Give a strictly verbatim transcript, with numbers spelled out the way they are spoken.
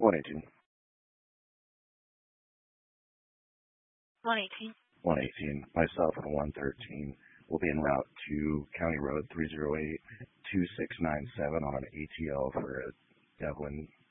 one eighteen. one eighteen. one eighteen. Myself and one thirteen will be en route to County Road three oh eight, two six nine seven on an A T L for a Devlin